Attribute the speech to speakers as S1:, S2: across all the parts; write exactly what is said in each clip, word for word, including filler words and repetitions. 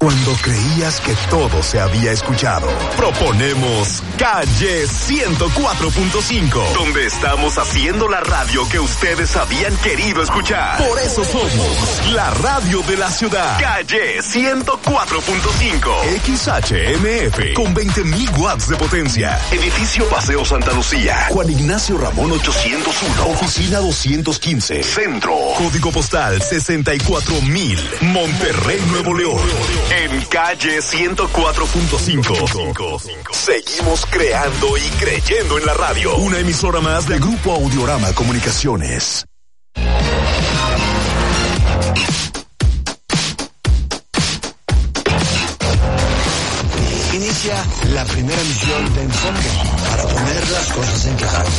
S1: Cuando creías que todo se había escuchado, proponemos Calle ciento cuatro punto cinco, donde estamos haciendo la radio que ustedes habían querido escuchar. Por eso somos la radio de la ciudad. Calle ciento cuatro punto cinco, X H M F, con veinte mil watts de potencia. Edificio Paseo Santa Lucía, Juan Ignacio Ramón ochocientos uno, oficina doscientos quince, Centro, código postal sesenta y cuatro mil, Monterrey, Nuevo León. En Calle ciento cuatro punto cinco, seguimos creando y creyendo en la radio. Una emisora más del Grupo Audiorama Comunicaciones.
S2: Inicia la primera emisión de Enfoque para poner las cosas en claro.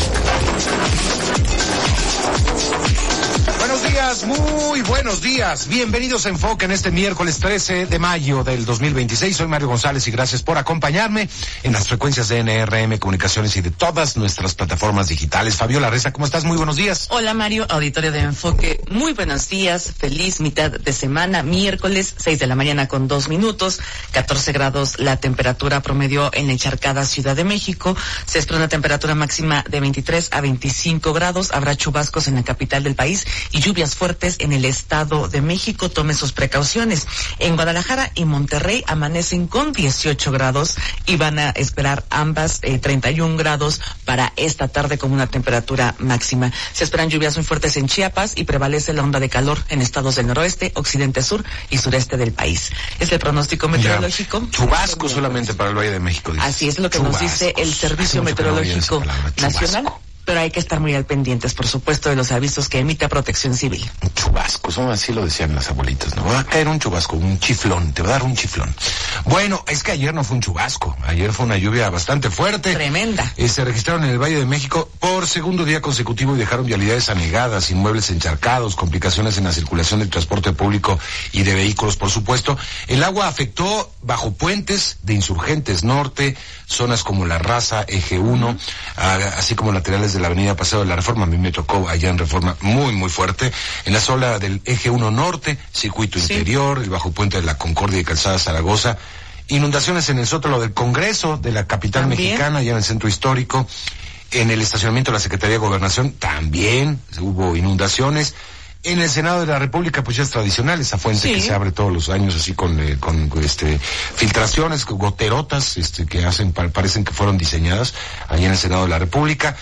S3: Buenos días, muy buenos días. Bienvenidos a Enfoque en este miércoles trece de mayo del dos mil veintiséis. Soy Mario González y gracias por acompañarme en las frecuencias de N R M Comunicaciones y de todas nuestras plataformas digitales. Fabiola Reza, ¿cómo estás? Muy buenos días.
S4: Hola Mario, auditorio de Enfoque. Muy buenos días, feliz mitad de semana, miércoles, seis de la mañana con dos minutos, catorce grados la temperatura promedio en la encharcada Ciudad de México. Se espera una temperatura máxima de veintitrés a veinticinco grados. Habrá chubascos en la capital del país y lluvias fuertes en el Estado de México. Tome sus precauciones. En Guadalajara y Monterrey amanecen con dieciocho grados y van a esperar ambas eh, treinta y un grados para esta tarde como una temperatura máxima. Se esperan lluvias muy fuertes en Chiapas y prevalece la onda de calor en estados del noroeste, occidente, sur y sureste del país. Es el pronóstico meteorológico.
S3: Ya. Chubasco solamente para el Valle de México. Dices.
S4: Así es lo que Chubascos. Nos dice el Servicio Meteorológico Nacional. Pero hay que estar muy al pendientes, por supuesto, de los avisos que emite Protección Civil.
S3: Un chubasco, son así lo decían las abuelitas, ¿no? Va a caer un chubasco, un chiflón, te va a dar un chiflón. Bueno, es que ayer no fue un chubasco, ayer fue una lluvia bastante fuerte.
S4: Tremenda.
S3: Eh, se registraron en el Valle de México por segundo día consecutivo y dejaron vialidades anegadas, inmuebles encharcados, complicaciones en la circulación del transporte público y de vehículos, por supuesto. El agua afectó bajo puentes de Insurgentes Norte, zonas como La Raza, Eje uno, a, así como laterales de la avenida Paseo de la Reforma. A mí me tocó allá en Reforma muy, muy fuerte. En la zona del Eje uno Norte, circuito sí. interior, el bajo puente de la Concordia y Calzada Zaragoza. Inundaciones en el Zócalo del Congreso, de la capital ¿También? mexicana, allá en el centro histórico. En el estacionamiento de la Secretaría de Gobernación también hubo inundaciones. En el Senado de la República, pues ya es tradicional, esa fuente sí. que se abre todos los años así con, eh, con este filtraciones, goterotas, este que hacen, parecen que fueron diseñadas allá en el Senado de la República.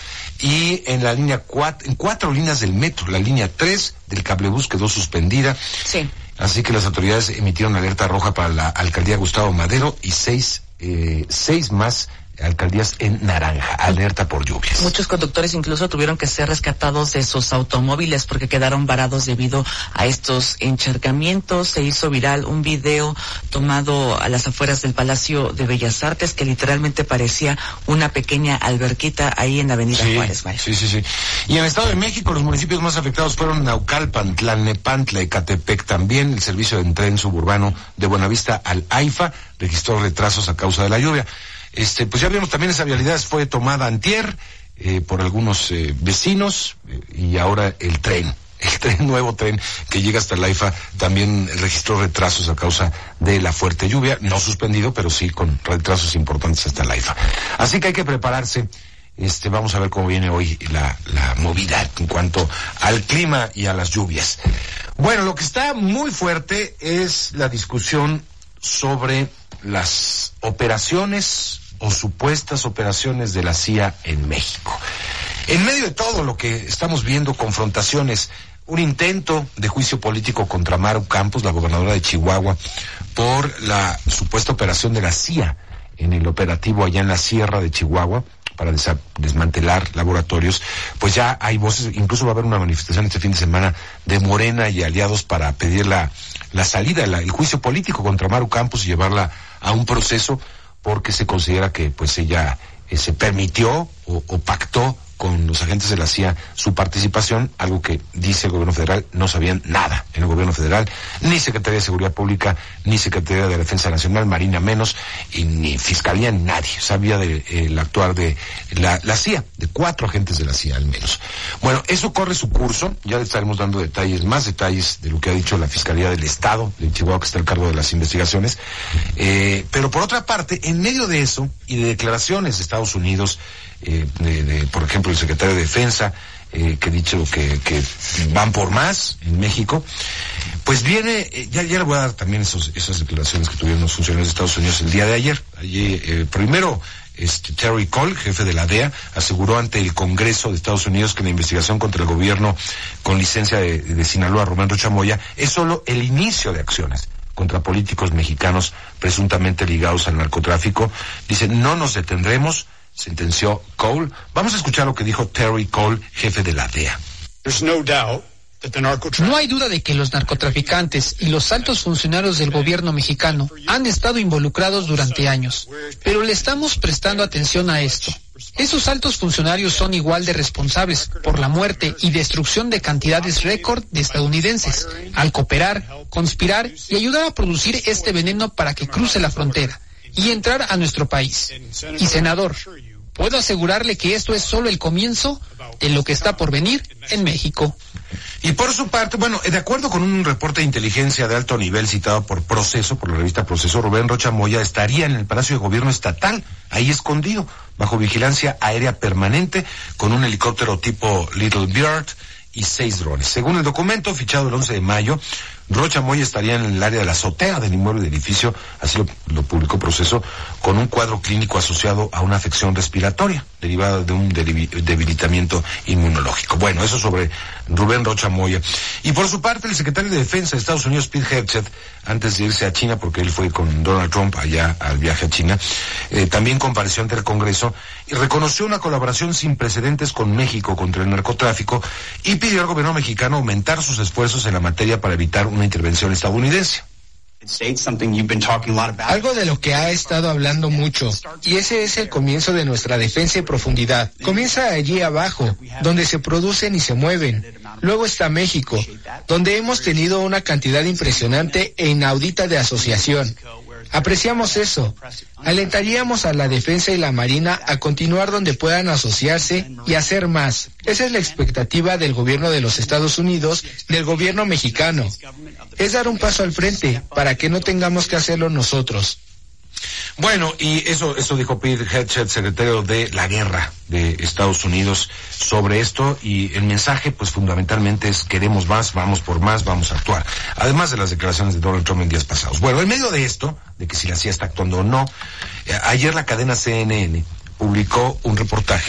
S3: Y en la línea cuatro, en cuatro líneas del metro, la línea tres del cablebús quedó suspendida.
S4: Sí.
S3: Así que las autoridades emitieron alerta roja para la alcaldía Gustavo Madero y seis, eh, seis más alcaldías en naranja, alerta por lluvias.
S4: Muchos conductores incluso tuvieron que ser rescatados de sus automóviles porque quedaron varados debido a estos encharcamientos. Se hizo viral un video tomado a las afueras del Palacio de Bellas Artes que literalmente parecía una pequeña alberquita ahí en la avenida
S3: sí,
S4: Juárez. Mario.
S3: Sí, sí, sí. Y en el Estado de México los municipios más afectados fueron Naucalpan, Tlalnepantla, Ecatepec también. El servicio de tren suburbano de Buenavista al AIFA registró retrasos a causa de la lluvia. Este, pues ya vimos también esa vialidad fue tomada antier eh, por algunos eh, vecinos eh, y ahora el tren, el tren, nuevo tren que llega hasta el AIFA también registró retrasos a causa de la fuerte lluvia, no suspendido, pero sí con retrasos importantes hasta el AIFA. Así que hay que prepararse. Este, vamos a ver cómo viene hoy la, la movida en cuanto al clima y a las lluvias. Bueno, lo que está muy fuerte es la discusión sobre las operaciones o supuestas operaciones de la C I A en México. En medio de todo lo que estamos viendo, confrontaciones, un intento de juicio político contra Maru Campos, la gobernadora de Chihuahua, por la supuesta operación de la C I A en el operativo allá en la Sierra de Chihuahua para des- desmantelar laboratorios, pues ya hay voces, incluso va a haber una manifestación este fin de semana de Morena y aliados para pedir la, la salida, la, el juicio político contra Maru Campos y llevarla a un proceso porque se considera que pues ella eh, se permitió o, o pactó con los agentes de la C I A su participación, algo que dice el gobierno federal, no sabían nada en el gobierno federal, ni Secretaría de Seguridad Pública, ni Secretaría de Defensa Nacional, Marina menos, y ni Fiscalía, ni nadie sabía del de, eh, actuar de la, la C I A, de cuatro agentes de la C I A al menos. Bueno, eso corre su curso, ya le estaremos dando detalles, más detalles de lo que ha dicho la Fiscalía del Estado de Chihuahua, que está al cargo de las investigaciones, eh, pero por otra parte, en medio de eso, y de declaraciones de Estados Unidos, eh, de, de, por ejemplo, el secretario de Defensa, eh, que ha dicho que, que van por más en México, pues viene, eh, ya, ya le voy a dar también esos, esas declaraciones que tuvieron los funcionarios de Estados Unidos el día de ayer. Allí, eh, primero, este, Terry Cole, jefe de la D E A, aseguró ante el Congreso de Estados Unidos que la investigación contra el gobierno con licencia de, de Sinaloa, Rubén Rocha Moya, es solo el inicio de acciones contra políticos mexicanos presuntamente ligados al narcotráfico. Dice, no nos detendremos, sentenció Cole. Vamos a escuchar lo que dijo Terry Cole, jefe de la D E A.
S5: No hay duda de que los narcotraficantes y los altos funcionarios del gobierno mexicano han estado involucrados durante años, pero le estamos prestando atención a esto. Esos altos funcionarios son igual de responsables por la muerte y destrucción de cantidades récord de estadounidenses, al cooperar, conspirar y ayudar a producir este veneno para que cruce la frontera y entrar a nuestro país. Y senador, puedo asegurarle que esto es solo el comienzo de lo que está por venir en México.
S3: Y por su parte, bueno, de acuerdo con un reporte de inteligencia de alto nivel citado por Proceso, por la revista Proceso, Rubén Rocha Moya estaría en el Palacio de Gobierno Estatal, ahí escondido, bajo vigilancia aérea permanente, con un helicóptero tipo Little Bird y seis drones. Según el documento fichado el once de mayo, Rocha Moya estaría en el área de la azotea del inmueble del edificio, así lo, lo publicó Proceso, con un cuadro clínico asociado a una afección respiratoria, derivada de un debilitamiento inmunológico. Bueno, eso sobre Rubén Rocha Moya. Y por su parte, el secretario de Defensa de Estados Unidos, Pete Hegseth, antes de irse a China, porque él fue con Donald Trump allá al viaje a China, eh, también compareció ante el Congreso y reconoció una colaboración sin precedentes con México contra el narcotráfico y pidió al gobierno mexicano aumentar sus esfuerzos en la materia para evitar una intervención estadounidense.
S6: Algo de lo que ha estado hablando mucho, y ese es el comienzo de nuestra defensa y profundidad. Comienza allí abajo, donde se producen y se mueven. Luego está México, donde hemos tenido una cantidad impresionante e inaudita de asociación. Apreciamos eso. Alentaríamos a la defensa y la marina a continuar donde puedan asociarse y hacer más. Esa es la expectativa del gobierno de los Estados Unidos, del gobierno mexicano. Es dar un paso al frente para que no tengamos que hacerlo nosotros.
S3: Bueno, y eso eso dijo Pete Hegseth, secretario de la Guerra de Estados Unidos, sobre esto, y el mensaje pues fundamentalmente es: queremos más, vamos por más, vamos a actuar. Además de las declaraciones de Donald Trump en días pasados. Bueno, en medio de esto, de que si la C I A está actuando o no, eh, ayer la cadena C N N publicó un reportaje